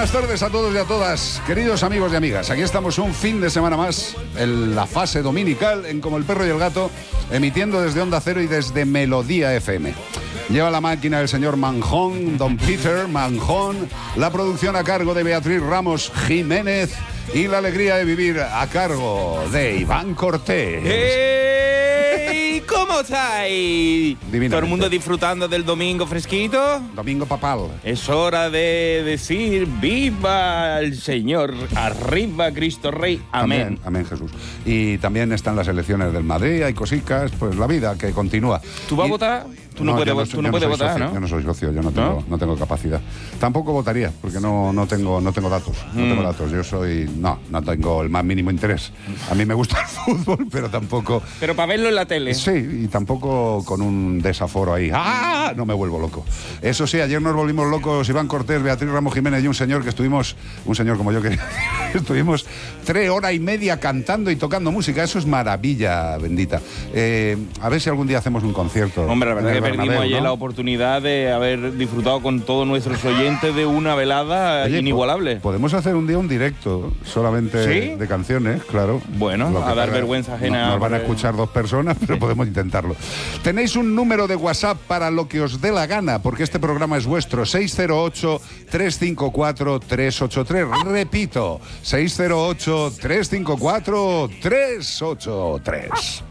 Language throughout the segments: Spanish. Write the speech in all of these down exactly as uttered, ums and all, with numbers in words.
buenas tardes a todos y a todas, queridos amigos y amigas. Aquí estamos un fin de semana más, en la fase dominical, en Como el Perro y el Gato, emitiendo desde Onda Cero y desde Melodía F M. Lleva la máquina el señor Manjón, don Peter Manjón, la producción a cargo de Beatriz Ramos Jiménez y la alegría de vivir a cargo de Iván Cortés. ¡Hey! ¿Cómo estáis? ¿Todo el mundo disfrutando del domingo fresquito? Domingo papal. Es hora de decir ¡viva el Señor! ¡Arriba Cristo Rey! Amén. Amén, amén, Jesús. Y también están las elecciones del Madrid, hay cositas, pues la vida que continúa. ¿Tú vas y... a votar? Tú no, no puedes, no, tú no puedes no votar, socio, ¿no? Yo no soy socio, yo no tengo, ¿No? no tengo capacidad. Tampoco votaría, porque no, no, tengo, no tengo datos. No mm. tengo datos. Yo soy... No, no tengo el más mínimo interés. A mí me gusta el fútbol, pero tampoco... Pero para verlo en la tele. Sí, y tampoco con un desaforo ahí. ¡Ah! No me vuelvo loco. Eso sí, ayer nos volvimos locos Iván Cortés, Beatriz Ramos Jiménez y un señor que estuvimos... Un señor como yo quería estuvimos tres horas y media cantando y tocando música. Eso es maravilla bendita. Eh, a ver si algún día hacemos un concierto. Hombre, la verdad que Bernabéu, perdimos ayer ¿no? la oportunidad de haber disfrutado con todos nuestros oyentes de una velada Oye, inigualable. Podemos hacer un día un directo solamente ¿Sí? de canciones, claro. Bueno, a dar vergüenza ajena. No, nos van a escuchar dos personas, pero sí. podemos intentarlo. Tenéis un número de WhatsApp para lo que os dé la gana, porque este programa es vuestro. seis cero ocho, tres cinco cuatro, tres ocho tres. Repito, seis cero ocho, tres cinco cuatro, tres ocho tres.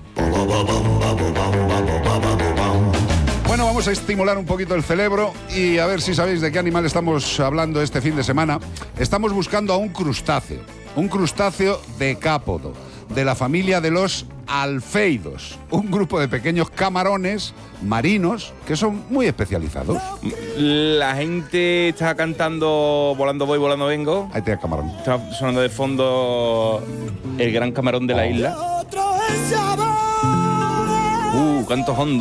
Bueno, vamos a estimular un poquito el cerebro y a ver si sabéis de qué animal estamos hablando este fin de semana. Estamos buscando a un crustáceo, un crustáceo decápodo, de la familia de los alfeidos, un grupo de pequeños camarones marinos que son muy especializados. La gente está cantando Volando voy, volando vengo. Ahí te camarón. Está sonando de fondo El gran camarón de la isla. Uh, cantos hondos.